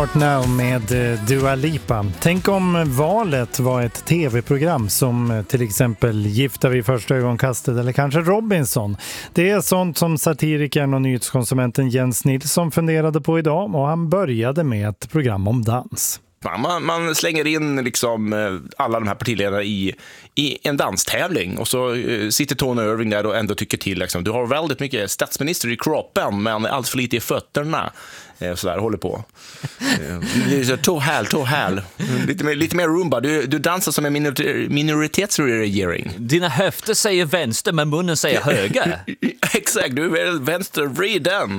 Start Now med Dua Lipa. Tänk om valet var ett tv-program som till exempel Gifta vid första ögonkastet eller kanske Robinson. Det är sånt som satirikern och nyhetskonsumenten Jens Nilsson funderade på idag, och han började med ett program om dans. Man slänger in liksom alla de här partiledarna i en danstävling, och så sitter Tony Irving där och ändå tycker till liksom, du har väldigt mycket statsminister i kroppen men allt för lite i fötterna. Så där håller på. Tå häl. Lite mer rumba. Du dansar som en minoritetsregering. Dina höfter säger vänster men munnen säger höger. Exakt, du är vänster, vrid den.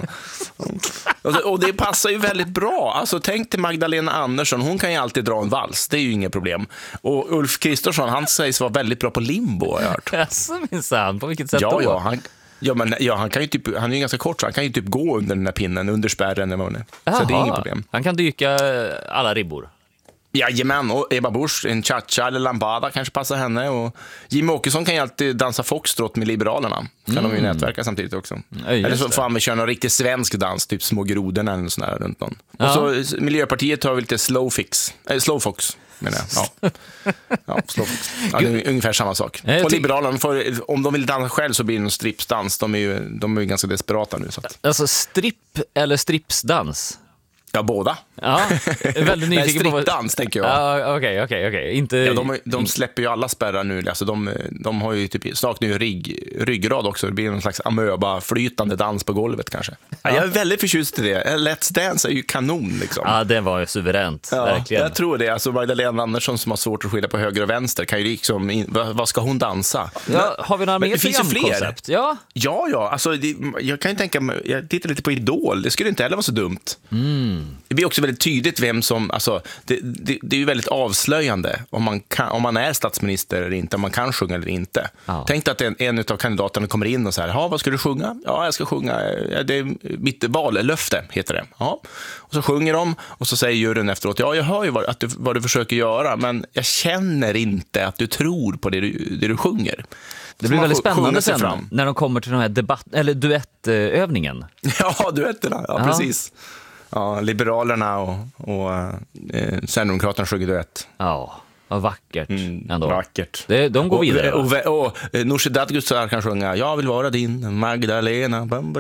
Och det passar ju väldigt bra. Alltså tänk till Magdalena Andersson, hon kan ju alltid dra en vals, det är ju inget problem. Och Ulf Kristersson, han sägs vara väldigt bra på limbo, har jag hört. Jaså, minsann, på vilket sätt då? Han kan ju typ, han är ju ganska kort, så han kan ju typ gå under den här pinnen, under spärren eller vad det är. Så det är inget problem. Han kan dyka alla ribbor. Jajamän, och Ebba Busch, en cha-cha eller lambada kanske passar henne, och Jimmy Åkesson kan ju alltid dansa foxtrot med Liberalerna. Kan de ju nätverka samtidigt också. Eller så får han köra någon riktigt svensk dans, typ Små grodorna eller sån där runt någon. Ja. Och så Miljöpartiet har väl lite slowfox menar jag. Ja, slowfox. Ja, det är ungefär samma sak. Och Liberalerna om de vill dansa själv så blir det en stripsdans. De är ju ganska desperata nu så att. Alltså stripp eller stripsdans? Ja, båda. Ja, väldigt nyfiken på dans tänker jag. Ja, okej. Inte... Ja, de släpper ju alla spärrar nu. Alltså de har ju typ saknar ju ryggrad också. Det blir någon slags amöba flytande dans på golvet kanske. Ja, jag är väldigt förtjust i det. Let's Dance är ju kanon liksom. Ja, det var ju suveränt, verkligen. Jag tror det. Alltså Magdalena Andersson som har svårt att skilja på höger och vänster kan ju liksom, vad ska hon dansa? Ja, har vi några mer programkoncept? Ja. Alltså jag kan ju tänka mig, jag tittar lite på Idol. Det skulle inte heller vara så dumt. Det blir också väldigt tydligt vem som, alltså det är ju väldigt avslöjande om man är statsminister eller inte, om man kan sjunga eller inte. Tänk att en av kandidaterna kommer in och så här, vad ska du sjunga? Ja, jag ska sjunga, det är mitt vallöfte heter det. Ja. Och så sjunger de och så säger juryn efteråt, jag hör ju vad du försöker göra, men jag känner inte att du tror på det du sjunger. Det blir väldigt spännande sen när de kommer till den här duettövningen. Ja, duetterna, precis. Ja, Liberalerna och Sverigedemokraterna sjunger duett. Ja, vad vackert ändå. Vackert. De går vidare. Och Nooshi Dadgostar kan sjunga Jag vill vara din Magdalena.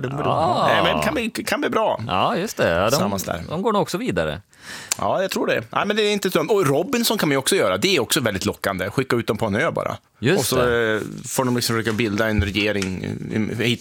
Men kan bli bra. Ja, just det. De går nog också vidare. Ja, jag tror det. Nej, men det är inte så. Och Robinson kan man ju också göra. Det är också väldigt lockande. Skicka ut dem på en ö bara. Just och så får de liksom försöka bilda en regering,